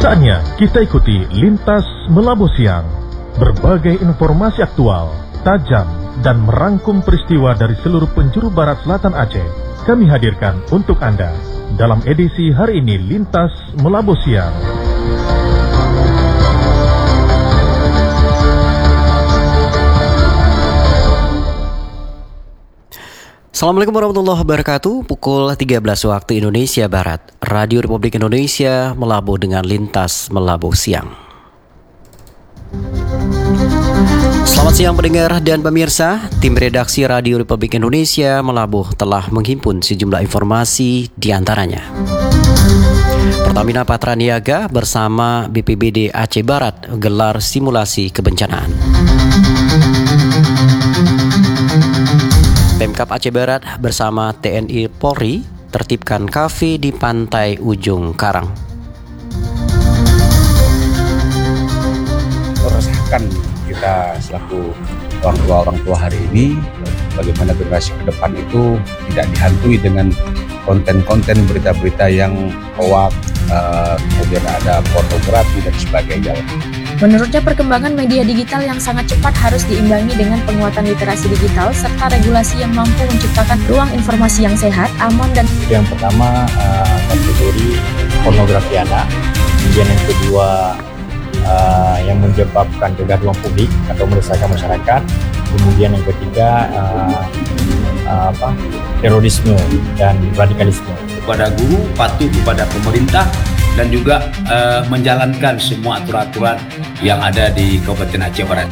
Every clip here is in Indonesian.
Saatnya kita ikuti Lintas Melabu Siang. Berbagai informasi aktual, tajam, dan merangkum peristiwa dari seluruh penjuru barat selatan Aceh kami hadirkan untuk Anda dalam edisi hari ini Lintas Melabu Siang. Assalamualaikum warahmatullahi wabarakatuh. Pukul 13 waktu Indonesia Barat, Radio Republik Indonesia melabuh dengan Lintas Melabuh Siang. Selamat siang pendengar dan pemirsa. Tim redaksi Radio Republik Indonesia melabuh telah menghimpun sejumlah informasi di antaranya. Pertamina Patraniaga bersama BPBD Aceh Barat gelar simulasi kebencanaan. Pemkab Aceh Barat bersama TNI Polri tertibkan kafe di pantai Ujung Karang. Merasakan kita selaku orang tua hari ini, bagaimana generasi ke depan itu tidak dihantui dengan konten-konten berita-berita yang hoax, kemudian ada pornografi dan sebagainya. Menurutnya perkembangan media digital yang sangat cepat harus diimbangi dengan penguatan literasi digital serta regulasi yang mampu menciptakan ruang informasi yang sehat, aman, dan... Yang pertama kategori pornografi anak, kemudian yang kedua yang menyebabkan kegaduhan publik atau meresahkan masyarakat, kemudian yang ketiga terorisme dan radikalisme. Kepada guru, patuh kepada pemerintah, dan juga menjalankan semua aturan-aturan yang ada di Kabupaten Aceh Barat.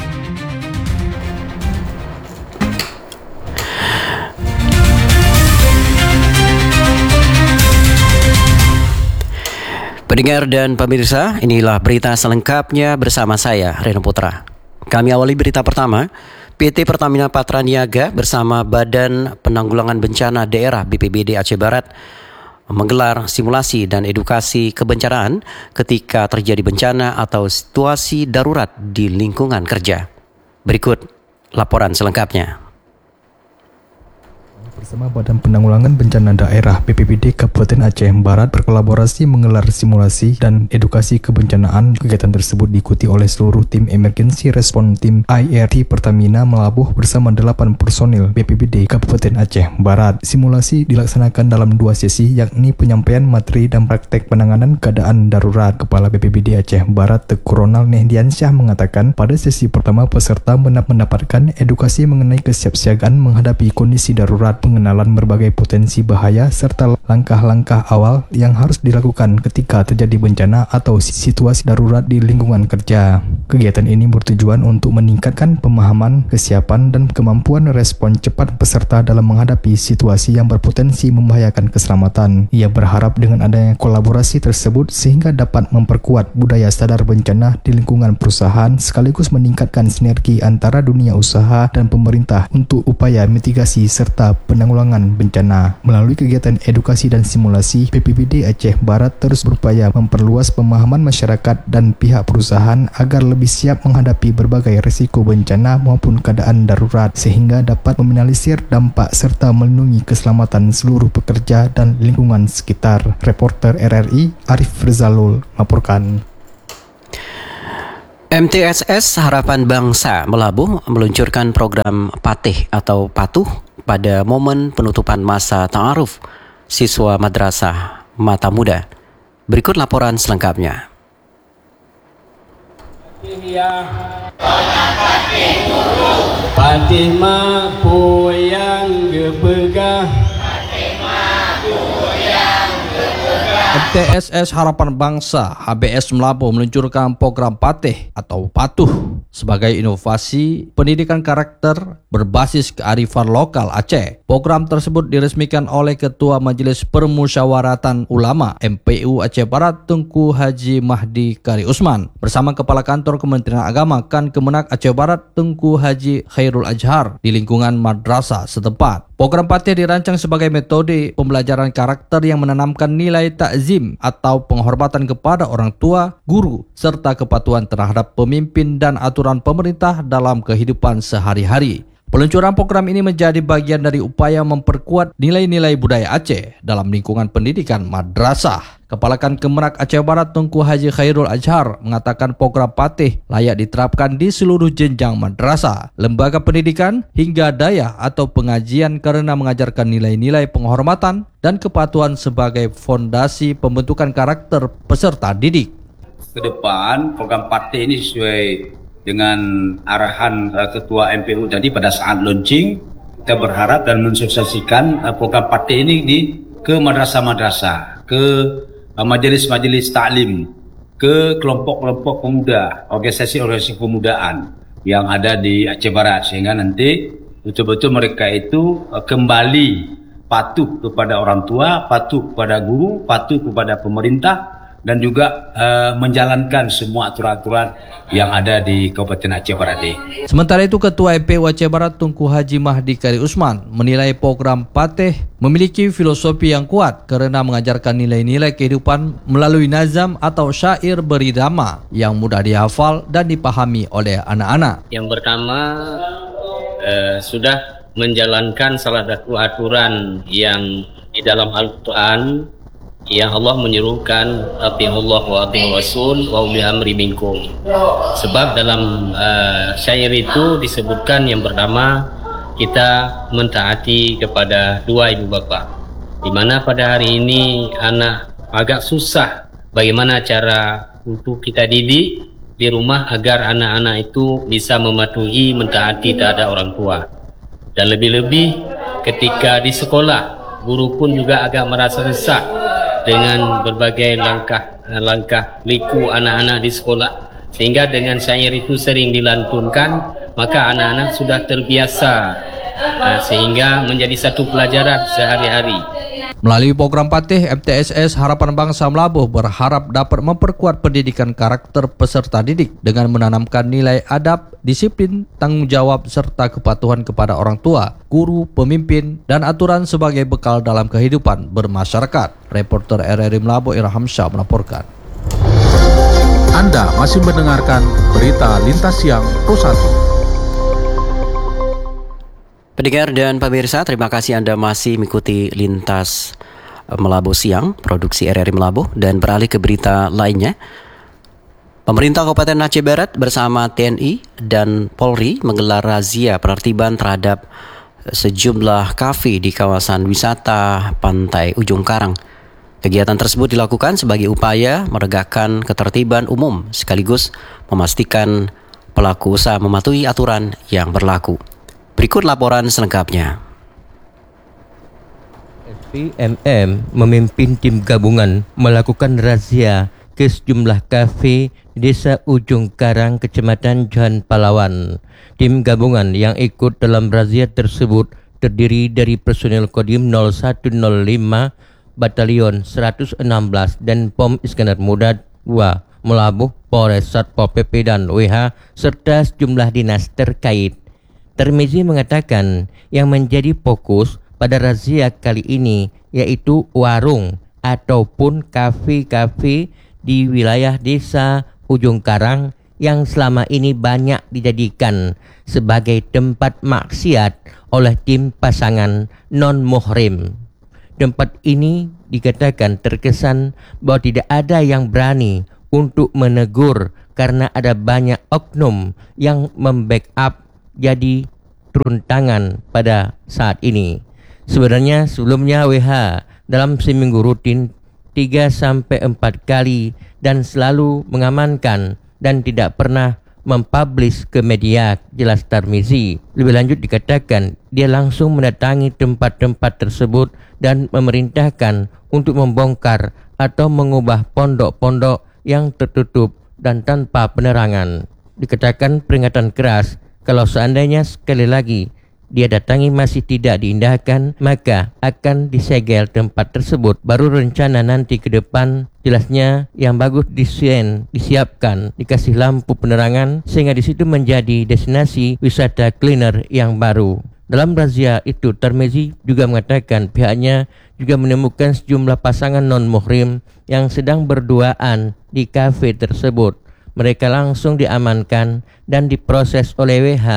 Pendengar dan pemirsa, inilah berita selengkapnya bersama saya, Reno Putra. Kami awali berita pertama. PT Pertamina Patraniaga bersama Badan Penanggulangan Bencana Daerah BPBD Aceh Barat menggelar simulasi dan edukasi kebencanaan ketika terjadi bencana atau situasi darurat di lingkungan kerja. Berikut laporan selengkapnya. Bersama Badan Penanggulangan Bencana Daerah BPBD Kabupaten Aceh Barat berkolaborasi menggelar simulasi dan edukasi kebencanaan. Kegiatan tersebut diikuti oleh seluruh tim emergency response tim IRT Pertamina Melabuh bersama 8 personil BPBD Kabupaten Aceh Barat. Simulasi dilaksanakan dalam 2 sesi, yakni penyampaian materi dan praktek penanganan keadaan darurat. Kepala BPBD Aceh Barat Teguh Ronald Nehdiansyah mengatakan pada sesi pertama peserta mendapatkan edukasi mengenai kesiapsiagaan menghadapi kondisi darurat, pengenalan berbagai potensi bahaya, serta langkah-langkah awal yang harus dilakukan ketika terjadi bencana atau situasi darurat di lingkungan kerja. Kegiatan ini bertujuan untuk meningkatkan pemahaman, kesiapan, dan kemampuan respon cepat peserta dalam menghadapi situasi yang berpotensi membahayakan keselamatan. Ia berharap dengan adanya kolaborasi tersebut sehingga dapat memperkuat budaya sadar bencana di lingkungan perusahaan sekaligus meningkatkan sinergi antara dunia usaha dan pemerintah untuk upaya mitigasi serta penanggulangan bencana. Melalui kegiatan edukasi dan simulasi, BPBD Aceh Barat terus berupaya memperluas pemahaman masyarakat dan pihak perusahaan agar lebih siap menghadapi berbagai risiko bencana maupun keadaan darurat sehingga dapat meminimalisir dampak serta melindungi keselamatan seluruh pekerja dan lingkungan sekitar. Reporter RRI Arif Rizalul melaporkan. MTSS Harapan Bangsa Melabuh meluncurkan program Patih atau Patuh pada momen penutupan masa ta'aruf siswa Madrasah Mata Muda. Berikut laporan selengkapnya. Patih mampu yang gepegah, MTSS Harapan Bangsa HBS Melabuh meluncurkan program Patih atau Patuh sebagai inovasi pendidikan karakter berbasis kearifan lokal Aceh. Program tersebut diresmikan oleh Ketua Majelis Permusyawaratan Ulama MPU Aceh Barat Tengku Haji Mahdi Kari Usman bersama Kepala Kantor Kementerian Agama Kan Kemenak Aceh Barat Tengku Haji Khairul Azhar di lingkungan madrasah setempat. Program Patih dirancang sebagai metode pembelajaran karakter yang menanamkan nilai takzim atau penghormatan kepada orang tua, guru, serta kepatuhan terhadap pemimpin dan aturan pemerintah dalam kehidupan sehari-hari. Peluncuran program ini menjadi bagian dari upaya memperkuat nilai-nilai budaya Aceh dalam lingkungan pendidikan madrasah. Kepala Kan Kemenak Aceh Barat Tengku Haji Khairul Azhar mengatakan program Patih layak diterapkan di seluruh jenjang madrasah, lembaga pendidikan hingga daya atau pengajian karena mengajarkan nilai-nilai penghormatan dan kepatuhan sebagai fondasi pembentukan karakter peserta didik. Ke depan program Patih ini sesuai dengan arahan Ketua MPU tadi pada saat launching, kita berharap dan mensosialisasikan program Patih ini ke madrasah-madrasah, ke majelis-majelis taklim, ke kelompok-kelompok pemuda, organisasi-organisasi pemudaan yang ada di Aceh Barat, sehingga nanti betul-betul mereka itu kembali patuh kepada orang tua, patuh kepada guru, patuh kepada pemerintah, dan juga menjalankan semua aturan-aturan yang ada di Kabupaten Aceh Barat ini. Sementara itu, Ketua MPU Aceh Barat Tengku Haji Mahdi Kari Usman menilai program Patih memiliki filosofi yang kuat karena mengajarkan nilai-nilai kehidupan melalui nazam atau syair berirama yang mudah dihafal dan dipahami oleh anak-anak. Yang pertama, sudah menjalankan salah satu aturan yang di dalam Al-Quran yang Allah menyerukan atiullah wa atiur rasul wa uli amri minkum. Sebab dalam syair itu disebutkan yang pertama, kita mentaati kepada dua ibu bapa, di mana pada hari ini anak agak susah bagaimana cara untuk kita didik di rumah agar anak-anak itu bisa mematuhi mentaati terhadap orang tua. Dan lebih-lebih ketika di sekolah, guru pun juga agak merasa resah dengan berbagai langkah liku anak-anak di sekolah, sehingga dengan syair itu sering dilantunkan, maka anak-anak sudah terbiasa sehingga menjadi satu pelajaran sehari-hari. Melalui program Patih, MTSS Harapan Bangsa Melabuh berharap dapat memperkuat pendidikan karakter peserta didik dengan menanamkan nilai adab, disiplin, tanggung jawab, serta kepatuhan kepada orang tua, guru, pemimpin, dan aturan sebagai bekal dalam kehidupan bermasyarakat. Reporter RRI Melabuh Irham Syah melaporkan. Anda masih mendengarkan berita Lintas Siang Pro 1. Pendengar dan pemirsa, terima kasih Anda masih mengikuti Lintas Melabuh Siang, produksi RRI Melabuh, dan beralih ke berita lainnya. Pemerintah Kabupaten Aceh Barat bersama TNI dan Polri menggelar razia penertiban terhadap sejumlah kafe di kawasan wisata Pantai Ujung Karang. Kegiatan tersebut dilakukan sebagai upaya menegakkan ketertiban umum sekaligus memastikan pelaku usaha mematuhi aturan yang berlaku. Berikut laporan selengkapnya. SPMM memimpin tim gabungan melakukan razia ke sejumlah kafe di Desa Ujung Karang, Kecamatan Johan Palawan. Tim gabungan yang ikut dalam razia tersebut terdiri dari personel Kodim 0105, Batalion 116 dan Pom Iskandar Muda 2, Melabuh, Polres, Satpol PP dan WH serta sejumlah dinas terkait. Termizi mengatakan yang menjadi fokus pada razia kali ini yaitu warung ataupun kafe-kafe di wilayah Desa Ujung Karang yang selama ini banyak dijadikan sebagai tempat maksiat oleh tim pasangan non-muhrim. Tempat ini dikatakan terkesan bahwa tidak ada yang berani untuk menegur karena ada banyak oknum yang membackup jadi turun tangan pada saat ini. Sebenarnya sebelumnya WH dalam seminggu rutin 3-4 kali dan selalu mengamankan dan tidak pernah mempublish ke media, jelas Tarmizi. Lebih lanjut dikatakan dia langsung mendatangi tempat-tempat tersebut dan memerintahkan untuk membongkar atau mengubah pondok-pondok yang tertutup dan tanpa penerangan. Dikatakan peringatan keras kalau seandainya sekali lagi dia datangi masih tidak diindahkan, maka akan disegel tempat tersebut. Baru rencana nanti ke depan, jelasnya yang bagus disiapkan, dikasih lampu penerangan sehingga di situ menjadi destinasi wisata kuliner yang baru. Dalam razia itu, Tarmizi juga mengatakan pihaknya juga menemukan sejumlah pasangan non-muhrim yang sedang berduaan di kafe tersebut. Mereka langsung diamankan dan diproses oleh WH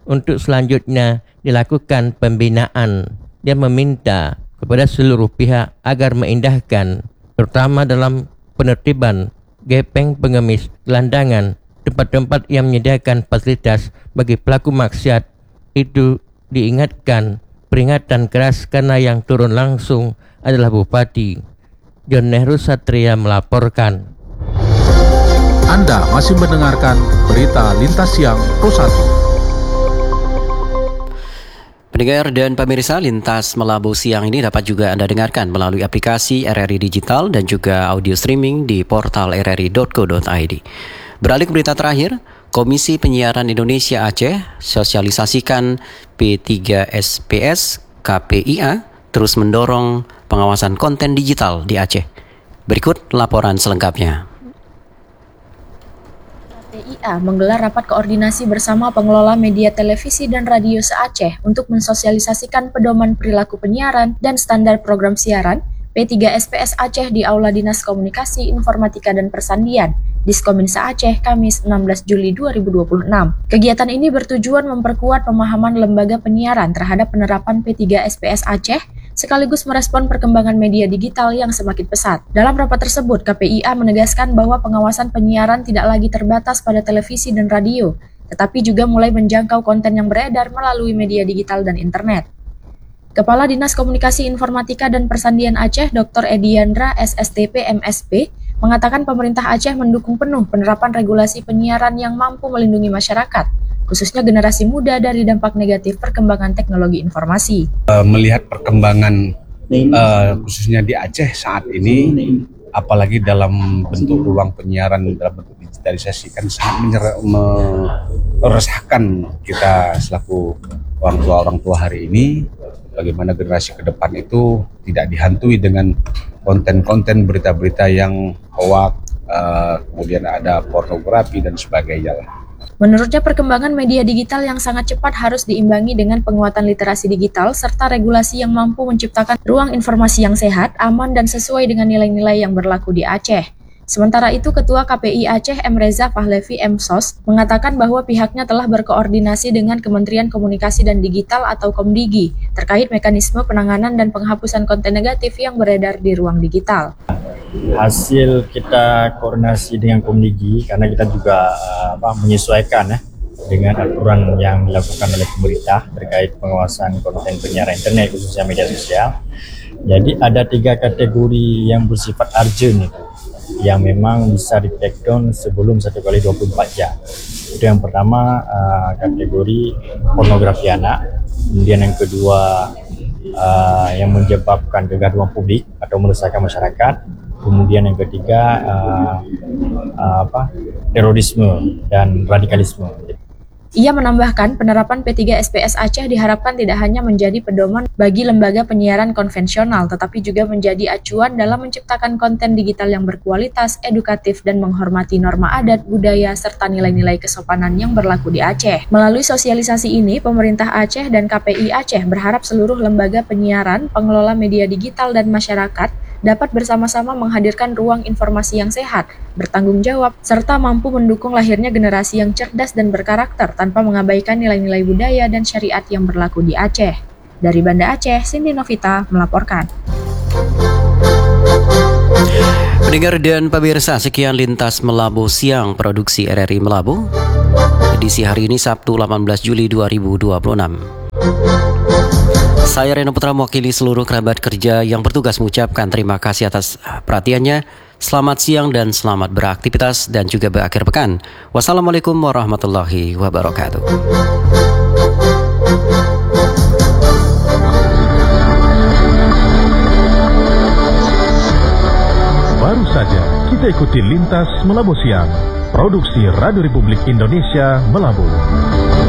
untuk selanjutnya dilakukan pembinaan. Dia meminta kepada seluruh pihak agar mengindahkan, terutama dalam penertiban gepeng pengemis, gelandangan, tempat-tempat yang menyediakan fasilitas bagi pelaku maksiat itu diingatkan peringatan keras karena yang turun langsung adalah Bupati. John Nehru Satria melaporkan. Anda masih mendengarkan berita Lintas Siang Pro 1. Pendengar dan pemirsa, Lintas Melabu siang ini dapat juga Anda dengarkan melalui aplikasi RRI Digital dan juga audio streaming di portal rri.co.id. Beralih ke berita terakhir, Komisi Penyiaran Indonesia Aceh sosialisasikan P3SPS KPIA terus mendorong pengawasan konten digital di Aceh. Berikut laporan selengkapnya. KPIA menggelar rapat koordinasi bersama pengelola media televisi dan radio se-Aceh untuk mensosialisasikan pedoman perilaku penyiaran dan standar program siaran P3SPS Aceh di Aula Dinas Komunikasi, Informatika dan Persandian, Diskominsa Aceh, Kamis 16 Juli 2026. Kegiatan ini bertujuan memperkuat pemahaman lembaga penyiaran terhadap penerapan P3SPS Aceh, sekaligus merespon perkembangan media digital yang semakin pesat. Dalam rapat tersebut, KPIA menegaskan bahwa pengawasan penyiaran tidak lagi terbatas pada televisi dan radio, tetapi juga mulai menjangkau konten yang beredar melalui media digital dan internet. Kepala Dinas Komunikasi Informatika dan Persandian Aceh, Dr. Ediandra SSTP MSP, mengatakan pemerintah Aceh mendukung penuh penerapan regulasi penyiaran yang mampu melindungi masyarakat, khususnya generasi muda dari dampak negatif perkembangan teknologi informasi. Melihat perkembangan khususnya di Aceh saat ini, apalagi dalam bentuk ruang penyiaran dalam bentuk digitalisasi, kan sangat meresahkan kita selaku orang tua hari ini. Bagaimana generasi ke depan itu tidak dihantui dengan konten-konten berita-berita yang hoak, kemudian ada pornografi dan sebagainya. Menurutnya, perkembangan media digital yang sangat cepat harus diimbangi dengan penguatan literasi digital serta regulasi yang mampu menciptakan ruang informasi yang sehat, aman, dan sesuai dengan nilai-nilai yang berlaku di Aceh. Sementara itu, Ketua KPI Aceh M. Reza Pahlevi M.Sos mengatakan bahwa pihaknya telah berkoordinasi dengan Kementerian Komunikasi dan Digital atau Komdigi terkait mekanisme penanganan dan penghapusan konten negatif yang beredar di ruang digital. Hasil kita koordinasi dengan Komdigi karena kita juga menyesuaikan dengan aturan yang dilakukan oleh pemerintah terkait pengawasan konten penyiaran internet khususnya media sosial. Jadi ada 3 kategori yang bersifat urgent itu, yang memang bisa di-take down sebelum 1x24 jam. Itu yang pertama, kategori pornografi anak. Kemudian yang kedua, yang menyebabkan kegaduhan publik atau meresahkan masyarakat. Kemudian yang ketiga, terorisme dan radikalisme. Ia menambahkan penerapan P3SPS Aceh diharapkan tidak hanya menjadi pedoman bagi lembaga penyiaran konvensional, tetapi juga menjadi acuan dalam menciptakan konten digital yang berkualitas, edukatif, dan menghormati norma adat, budaya, serta nilai-nilai kesopanan yang berlaku di Aceh. Melalui sosialisasi ini, pemerintah Aceh dan KPI Aceh berharap seluruh lembaga penyiaran, pengelola media digital, dan masyarakat dapat bersama-sama menghadirkan ruang informasi yang sehat, bertanggung jawab, serta mampu mendukung lahirnya generasi yang cerdas dan berkarakter tanpa mengabaikan nilai-nilai budaya dan syariat yang berlaku di Aceh. Dari Banda Aceh, Cindy Novita melaporkan. Pendengar dan pemirsa, sekian Lintas Melabu siang produksi RRI Melabu. Edisi hari ini Sabtu 18 Juli 2026. Saya Reno Putra mewakili seluruh kerabat kerja yang bertugas mengucapkan terima kasih atas perhatiannya. Selamat siang dan selamat beraktivitas dan juga berakhir pekan. Wassalamualaikum warahmatullahi wabarakatuh. Baru saja kita ikuti Lintas Melabu siang, produksi Radio Republik Indonesia Melabu.